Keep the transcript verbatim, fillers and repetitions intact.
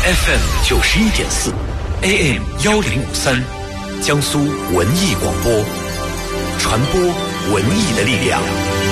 F M 九十一点四 ，A M 幺零五三，江苏文艺广播，传播文艺的力量。